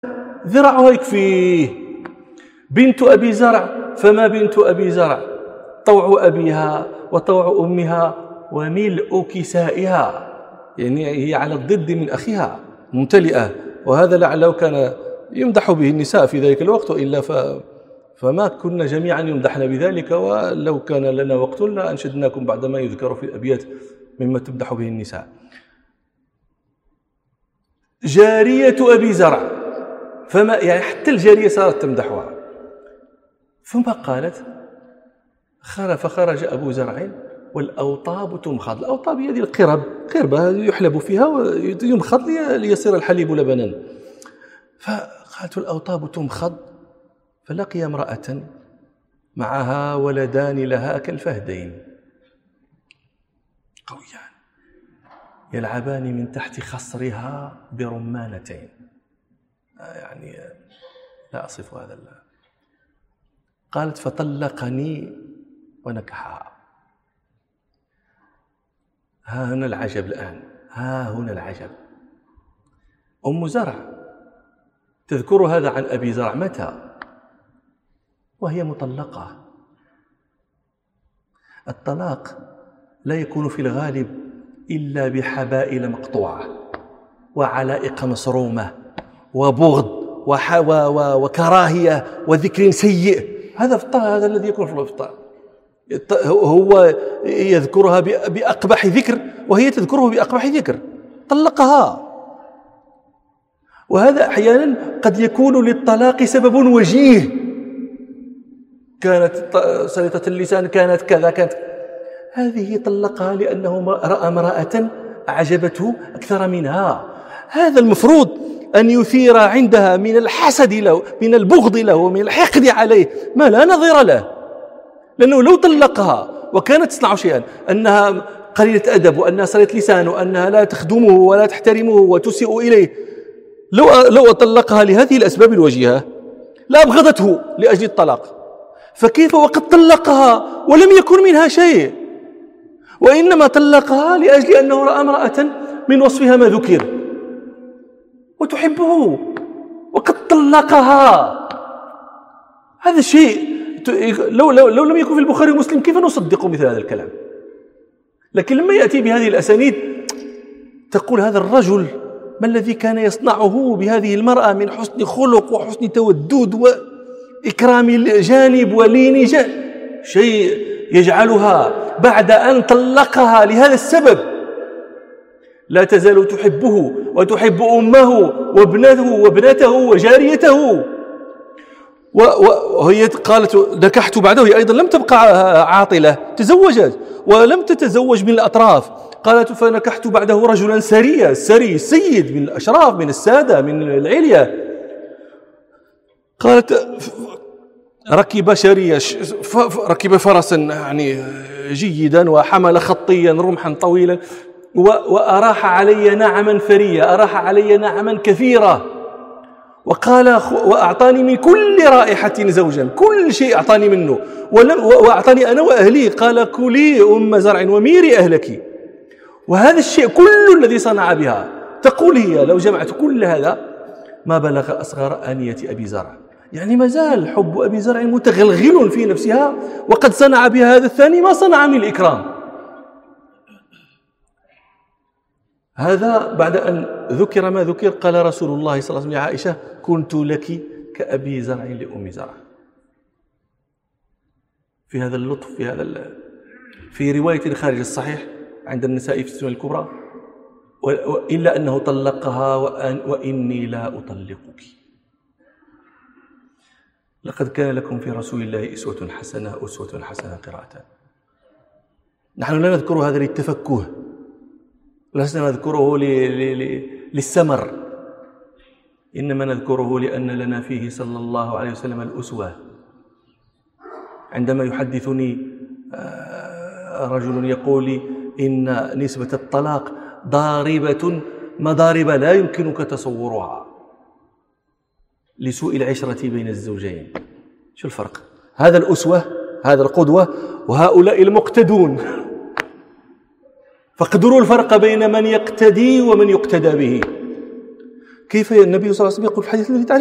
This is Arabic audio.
ذراعها يكفيه. بنت أبي زرع فما بنت أبي زرع، طوع أبيها وطوع أمها وملء كسائها، يعني هي على الضد من أخيها، ممتلئة. وهذا لعله كان يمدح به النساء في ذلك الوقت، وإلا فما كنا جميعا يمدحنا بذلك. ولو كان لنا وقت لأنشدناكم بعد ما يذكر في الأبيات مما تمدح به النساء. جارية أبي زرع، فما يعني حتى الجارية صارت تمدحها. ثم قالت فخرج أبو زرع والأوطاب تمخض. الأوطاب هي هذه قربة يحلب فيها ويمخض ليصير الحليب لبنا. فقالت الأوطاب تمخض، فلقي امرأة معها ولدان لها كالفهدين قويان يلعبان من تحت خصرها برمانتين. يعني لا أصف هذا الله. قالت فطلقني ونكحها. ها هنا العجب الآن، ها هنا العجب. أم زرع تذكر هذا عن أبي زرع متى؟ وهي مطلقة. الطلاق لا يكون في الغالب إلا بحبائل مقطوعة وعلائق مسرومة وبغض وكراهية وذكر سيء. هذا الذي يكون في الطلاق. هو يذكرها بأقبح ذكر وهي تذكره بأقبح ذكر، طلقها. وهذا أحيانا قد يكون للطلاق سبب وجيه، كانت سلطة اللسان، كانت كذا، كانت هذه طلقها لأنه رأى امرأة أعجبته أكثر منها. هذا المفروض أن يثير عندها من الحسد له، من البغض له، ومن الحقد عليه ما لا نظير له. لأنه لو طلقها وكانت تصنع شيئا، أنها قليلة أدب، وأنها صلت لسان، وأنها لا تخدمه ولا تحترمه وتسيء إليه، لو طلقها لهذه الأسباب الوجيهة لأبغضته لأجل الطلاق. فكيف وقد طلقها ولم يكن منها شيء، وإنما طلقها لأجل أنه رأى امرأة من وصفها ما ذكر وتحبه وقد طلقها. هذا الشيء لو لم يكن في البخاري ومسلم كيف نصدق مثل هذا الكلام؟ لكن لما يأتي بهذه الأسانيد تقول هذا الرجل ما الذي كان يصنعه بهذه المرأة من حسن خلق وحسن تودد وإكرام جانب ولين جانب، شيء يجعلها بعد أن طلقها لهذا السبب لا تزال تحبه وتحب أمه وابنته وجاريته. وهي قالت نكحت بعده، هي أيضا لم تبقى عاطلة، تزوجت ولم تتزوج من الأطراف. قالت فنكحت بعده رجلا سريا، سيد من الأشراف، من السادة، من العليا. قالت ركب فرسا يعني جيدا، وحمل خطيا رمحا طويلا، وأراح علي نعما فريا، أراح علي نعما كثيرة، وقال وأعطاني من كل رائحة زوجا، كل شيء أعطاني منه، وأعطاني أنا وأهلي. قال كلي أم زرع وميري أهلك. وهذا الشيء كل الذي صنع بها، تقول هي لو جمعت كل هذا ما بلغ أصغر آنية أبي زرع. يعني ما زال حب أبي زرع متغلغل في نفسها، وقد صنع بها هذا الثاني ما صنع من الإكرام. هذا بعد أن ذكر ما ذكر قال رسول الله صلى الله عليه وسلم لعائشة كنت لك كأبي زرع لأم زرع. في هذا اللطف، في رواية خارج الصحيح عند النسائي في السنن الكبرى، إلا أنه طلقها وإني لا أطلقك. لقد كان لكم في رسول الله أسوة حسنة قراءة. نحن لا نذكر هذا للتفكه، لسنا نذكره للسمر، إنما نذكره لأن لنا فيه صلى الله عليه وسلم الأسوة. عندما يحدثني رجل يقول لي إن نسبة الطلاق ضاربة مضارب لا يمكنك تصورها لسوء العشرة بين الزوجين. شو الفرق؟ هذا الأسوة، هذا القدوة، وهؤلاء المقتدون. فاقدروا الفرق بين من يقتدي ومن يقتدى به. كيف النبي صلى الله عليه وسلم يقول في الحديث الذي